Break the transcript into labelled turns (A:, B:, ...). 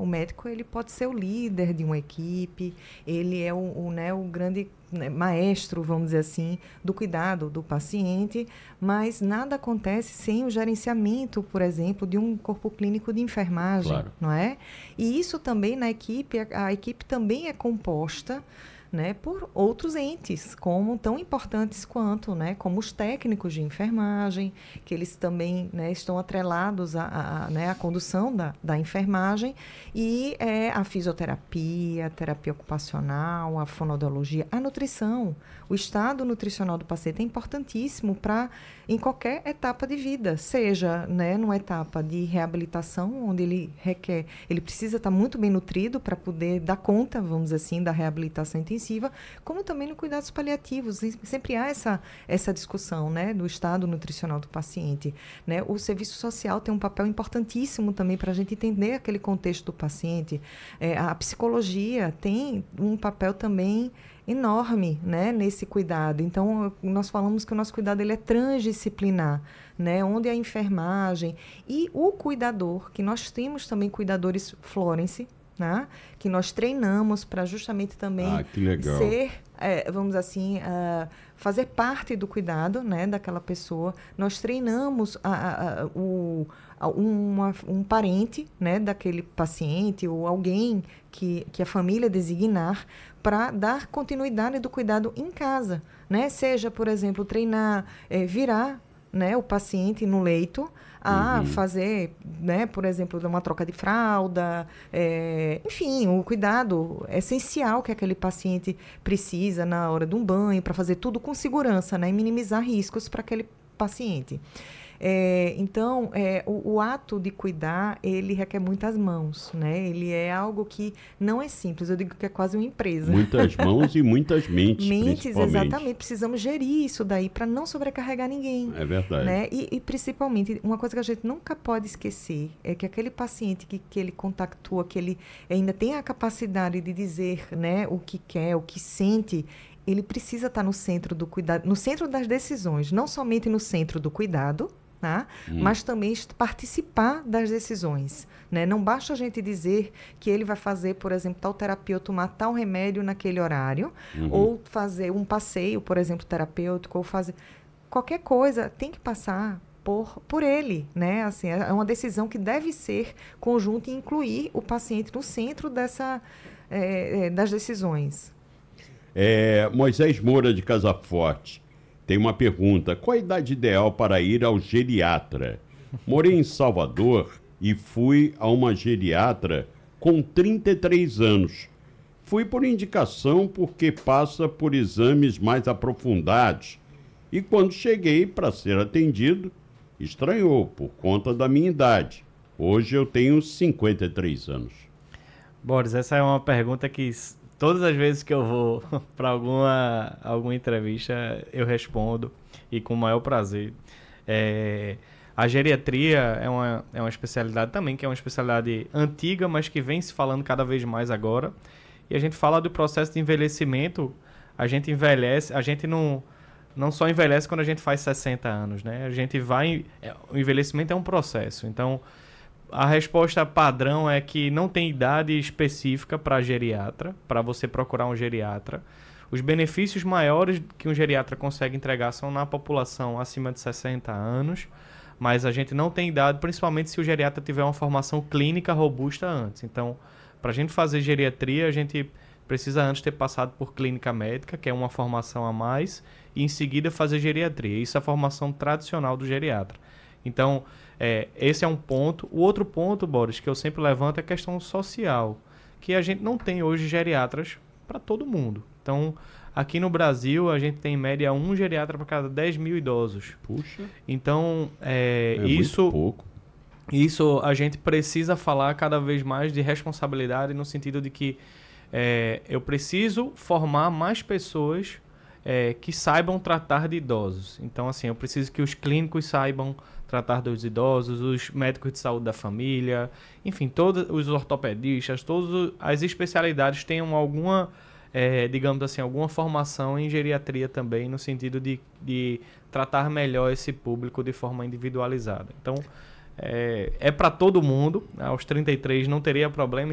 A: O médico, ele pode ser o líder de uma equipe, ele é o grande, né, maestro, vamos dizer assim, do cuidado do paciente, mas nada acontece sem o gerenciamento, por exemplo, de um corpo clínico de enfermagem,
B: Claro.
A: não é? E isso também na equipe, a equipe também é composta, né, por outros entes, como tão importantes quanto, né, como os técnicos de enfermagem, que eles também, né, estão atrelados né, à condução da enfermagem, e a fisioterapia, a terapia ocupacional, a fonoaudiologia, a nutrição. O estado nutricional do paciente é importantíssimo para, em qualquer etapa de vida, seja, né, numa etapa de reabilitação, onde ele precisa estar muito bem nutrido para poder dar conta, vamos dizer assim, da reabilitação intensiva, como também no cuidados paliativos. E sempre há essa discussão, né, do estado nutricional do paciente, né? O serviço social tem um papel importantíssimo também para a gente entender aquele contexto do paciente. A psicologia tem um papel também enorme, né, nesse cuidado. Então, nós falamos que o nosso cuidado ele é transdisciplinar, né, onde a enfermagem e o cuidador, que nós temos também cuidadores Florence, né, que nós treinamos para justamente também
B: que legal.
A: ser, vamos assim, fazer parte do cuidado, né, daquela pessoa. Nós treinamos um parente, né, daquele paciente ou alguém que a família designar para dar continuidade do cuidado em casa, né? Seja, por exemplo, treinar, virar, né, o paciente no leito, fazer, né, por exemplo, uma troca de fralda, enfim, o cuidado essencial que aquele paciente precisa na hora de um banho, para fazer tudo com segurança, né, e minimizar riscos para aquele paciente. Então, o ato de cuidar, ele requer muitas mãos, né? Ele é algo que não é simples, eu digo que é quase uma empresa.
B: Muitas mãos e muitas mentes, principalmente.
A: Exatamente, precisamos gerir isso daí para não sobrecarregar ninguém.
B: É verdade.
A: Né? E principalmente, uma coisa que a gente nunca pode esquecer é que aquele paciente que ele contactua, que ele ainda tem a capacidade de dizer, né, o que quer, o que sente, ele precisa estar no centro do cuidado, no centro das decisões, não somente no centro do cuidado, tá? Mas também participar das decisões, né? Não basta a gente dizer que ele vai fazer, por exemplo, tal terapia ou tomar tal remédio naquele horário, ou fazer um passeio, por exemplo, terapêutico, ou fazer qualquer coisa, tem que passar por ele, né? Assim, é uma decisão que deve ser conjunta e incluir o paciente no centro das decisões.
B: Moisés Moura, de Casa Forte, tem uma pergunta: qual a idade ideal para ir ao geriatra? Morei em Salvador e fui a uma geriatra com 33 anos. Fui por indicação porque passa por exames mais aprofundados. E quando cheguei para ser atendido, estranhou por conta da minha idade. Hoje eu tenho 53 anos.
C: Boris, essa é uma pergunta que todas as vezes que eu vou para alguma entrevista eu respondo, e com o maior prazer. A geriatria é uma especialidade também, que é uma especialidade antiga, mas que vem se falando cada vez mais agora. E a gente fala do processo de envelhecimento. A gente envelhece, a gente não só envelhece quando a gente faz 60 anos, né? O envelhecimento é um processo. Então, a resposta padrão é que não tem idade específica para geriatra, para você procurar um geriatra. Os benefícios maiores que um geriatra consegue entregar são na população acima de 60 anos, mas a gente não tem idade, principalmente se o geriatra tiver uma formação clínica robusta antes. Então, para a gente fazer geriatria, a gente precisa antes ter passado por clínica médica, que é uma formação a mais, e em seguida fazer geriatria. Isso é a formação tradicional do geriatra. Então, esse é um ponto. O outro ponto, Boris, que eu sempre levanto é a questão social, que a gente não tem hoje geriatras para todo mundo. Então, aqui no Brasil, a gente tem em média um geriatra para cada 10 mil idosos.
B: Puxa.
C: Então,
B: muito pouco.
C: Isso a gente precisa falar cada vez mais de responsabilidade, no sentido de que eu preciso formar mais pessoas que saibam tratar de idosos. Então, assim, eu preciso que os clínicos saibam tratar dos idosos, os médicos de saúde da família, enfim, todos os ortopedistas, todas as especialidades tenham alguma, digamos assim, alguma formação em geriatria também, no sentido de tratar melhor esse público de forma individualizada. Então, é para todo mundo. Aos 33 não teria problema.